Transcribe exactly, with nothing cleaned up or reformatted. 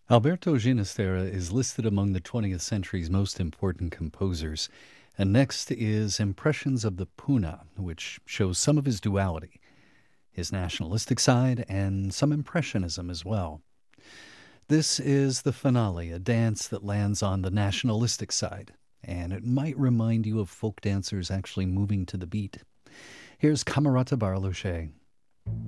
Alberto Ginastera is listed among the twentieth century's most important composers. And next is Impressions of the Puna, which shows some of his duality, his nationalistic side, and some impressionism as well. This is the finale, a dance that lands on the nationalistic side, and it might remind you of folk dancers actually moving to the beat. Here's Camerata Barloche.